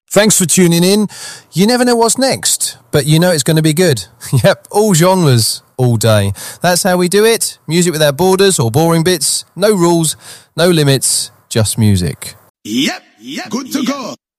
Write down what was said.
Thanks for tuning in. You never know what's next, but you know it's going to be good. Yep, all genres, all day. That's how we do it. Music without borders or boring bits. No rules, no limits, just music. Yep, good to go.